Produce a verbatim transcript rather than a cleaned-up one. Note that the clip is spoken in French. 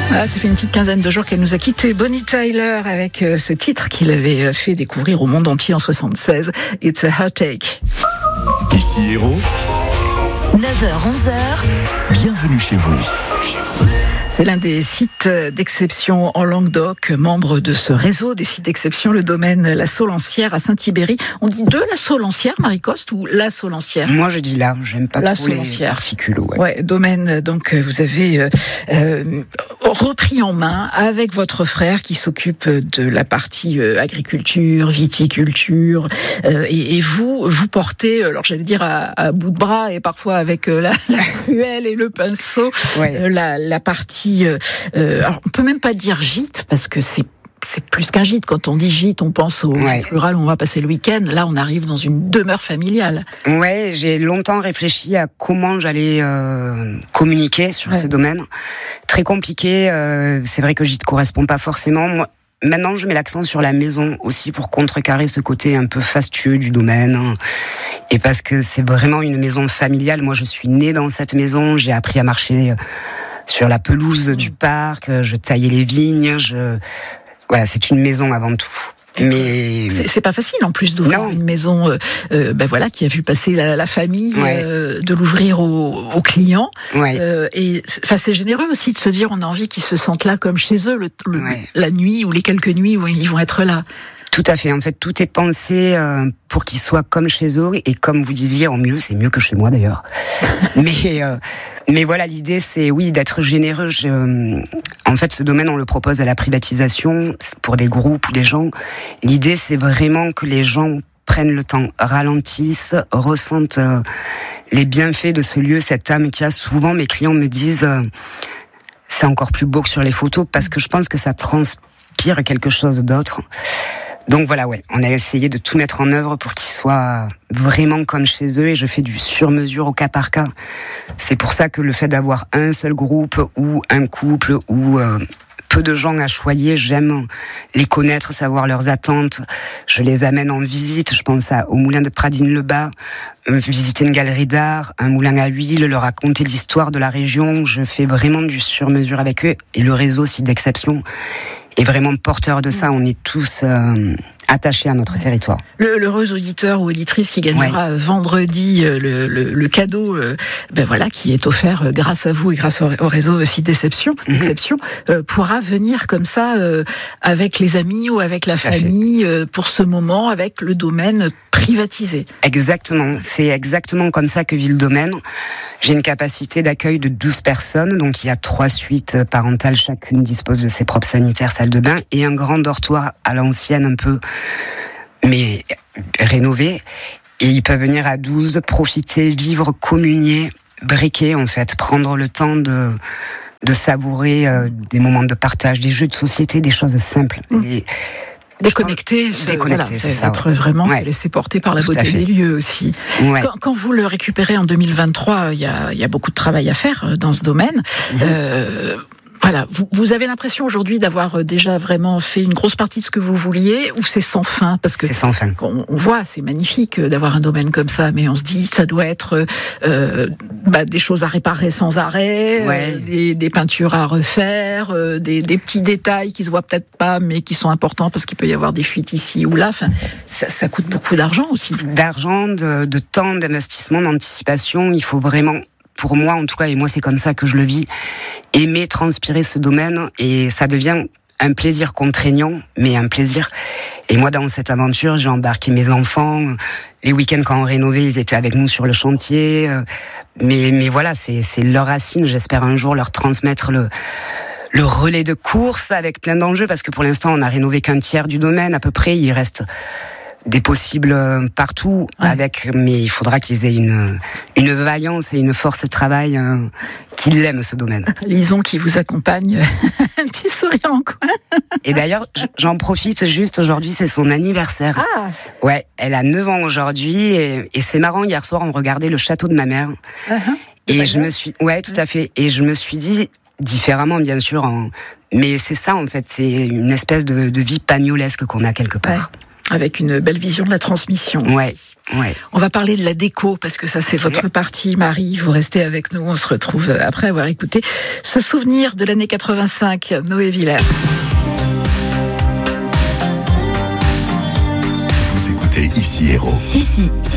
Ah, ça fait une petite quinzaine de jours qu'elle nous a quitté. Bonnie Tyler avec euh, ce titre qu'il avait fait découvrir au monde entier en soixante-seize. It's a Heartache. Ici Héros. neuf heures onze heures. Bienvenue chez vous. C'est l'un des sites d'exception en Languedoc, membre de ce réseau des sites d'exception, le domaine La Saulancière à Saint-Thibéry. On dit de La Saulancière, Marie-Coste, ou La Saulancière? Moi, je dis là, j'aime pas La trop les particules. Ouais. ouais, domaine, donc vous avez euh, euh, repris en main avec votre frère qui s'occupe de la partie euh, agriculture, viticulture, euh, et, et vous, vous portez, alors j'allais dire à, à bout de bras et parfois avec euh, la, la truelle et le pinceau, ouais. euh, la, la partie Euh, alors on peut même pas dire gîte parce que c'est c'est plus qu'un gîte. Quand on dit gîte, on pense au ouais. rural où on va passer le week-end. Là, on arrive dans une demeure familiale. Ouais, j'ai longtemps réfléchi à comment j'allais euh, communiquer sur ouais. ce domaine. Très compliqué. Euh, c'est vrai que gîte correspond pas forcément. Moi, maintenant, je mets l'accent sur la maison aussi pour contrecarrer ce côté un peu fastueux du domaine. Et parce que c'est vraiment une maison familiale. Moi, je suis née dans cette maison. J'ai appris à marcher sur la pelouse du parc, je taillais les vignes, je... voilà, c'est une maison avant tout. Mais c'est, c'est pas facile en plus d'ouvrir non. une maison, euh, euh, ben voilà, qui a vu passer la, la famille, ouais. euh, de l'ouvrir aux, aux clients. Ouais. Euh, et enfin, c'est généreux aussi de se dire, on a envie qu'ils se sentent là comme chez eux le, le, ouais. la nuit ou les quelques nuits où ils vont être là. Tout à fait. En fait, tout est pensé euh, pour qu'ils soient comme chez eux. Et comme vous disiez, en mieux, c'est mieux que chez moi d'ailleurs. mais, euh, mais voilà, l'idée, c'est oui, d'être généreux. Je, euh, en fait, ce domaine, on le propose à la privatisation pour des groupes ou des gens. L'idée, c'est vraiment que les gens prennent le temps, ralentissent, ressentent euh, les bienfaits de ce lieu, cette âme qu'il y a. Souvent, mes clients me disent euh, c'est encore plus beau que sur les photos parce que je pense que ça transpire quelque chose d'autre. Donc voilà, ouais, on a essayé de tout mettre en œuvre pour qu'ils soient vraiment comme chez eux et je fais du sur-mesure au cas par cas. C'est pour ça que le fait d'avoir un seul groupe ou un couple ou euh, peu de gens à choyer, j'aime les connaître, savoir leurs attentes. Je les amène en visite, je pense à, au moulin de Pradines-le-Bas, euh, visiter une galerie d'art, un moulin à huile, leur raconter l'histoire de la région. Je fais vraiment du sur-mesure avec eux et le réseau site d'exception est vraiment porteur de ça. On est tous euh, attachés à notre ouais. territoire. Le, l'heureux auditeur ou auditrice qui gagnera ouais. vendredi le, le, le cadeau, euh, ben voilà, qui est offert grâce à vous et grâce au, au réseau site d'exception, mm-hmm. euh, pourra venir comme ça euh, avec les amis ou avec la Tout famille euh, pour ce moment avec le domaine privatisé. Exactement, c'est exactement comme ça que vit le domaine. J'ai une capacité d'accueil de douze personnes, donc il y a trois suites parentales, chacune dispose de ses propres sanitaires, salle de bain, et un grand dortoir à l'ancienne un peu, mais rénové. Et ils peuvent venir à douze, profiter, vivre, communier, briquer en fait, prendre le temps de, de savourer euh, des moments de partage, des jeux de société, des choses simples. Mmh. Et, Déconnecter, se, Déconnecter, voilà, c'est ça. Être ouais. vraiment ouais. se laisser porter par la Tout beauté des lieux aussi. Ouais. Quand, quand vous le récupérez en deux mille vingt-trois, il y a, il y a beaucoup de travail à faire dans ce domaine. Mmh. Euh, Voilà, vous, vous avez l'impression aujourd'hui d'avoir déjà vraiment fait une grosse partie de ce que vous vouliez, ou c'est sans fin? Parce que c'est sans fin. On, on voit, c'est magnifique d'avoir un domaine comme ça, mais on se dit ça doit être euh, bah, des choses à réparer sans arrêt, ouais. euh, des, des peintures à refaire, euh, des, des petits détails qui se voient peut-être pas, mais qui sont importants parce qu'il peut y avoir des fuites ici ou là. Enfin, ça, ça coûte beaucoup d'argent aussi. D'argent, de, de temps, d'investissement, d'anticipation. Il faut vraiment, pour moi en tout cas, et moi c'est comme ça que je le vis, aimer transpirer ce domaine, et ça devient un plaisir contraignant, mais un plaisir. Et moi, dans cette aventure, j'ai embarqué mes enfants. Les week-ends, quand on rénovait, ils étaient avec nous sur le chantier. Mais, mais voilà, c'est, c'est leur racine. J'espère un jour leur transmettre le, le relais de course avec plein d'enjeux, parce que pour l'instant, on n'a rénové qu'un tiers du domaine à peu près. Il reste des possibles partout, ouais. avec, mais il faudra qu'ils aient une, une vaillance et une force de travail, euh, qu'ils l'aiment ce domaine. Lison qui vous accompagne, un petit sourire en coin. Et d'ailleurs, j'en profite juste aujourd'hui, c'est son anniversaire. Ah. Ouais, elle a neuf ans aujourd'hui, et, et c'est marrant, hier soir on regardait le château de ma mère. Uh-huh. Et je me suis, ouais, tout à fait, et je me suis dit, différemment bien sûr, en, mais c'est ça en fait, c'est une espèce de, de vie pagnolesque qu'on a quelque part. Ouais. avec une belle vision de la transmission. Ouais, ouais. On va parler de la déco, parce que ça, c'est votre partie, Marie. Vous restez avec nous. On se retrouve après avoir écouté ce souvenir de l'année quatre-vingt-cinq, Noé Villers. Vous écoutez Ici Héros. Ici